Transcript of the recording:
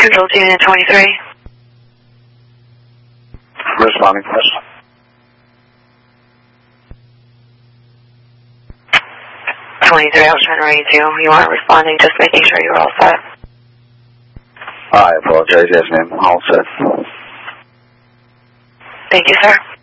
Central to Unit 23. Responding. 23, I was trying to read you. You weren't responding, just making sure you were all set. I apologize. Yes, ma'am. All set. Thank you, sir.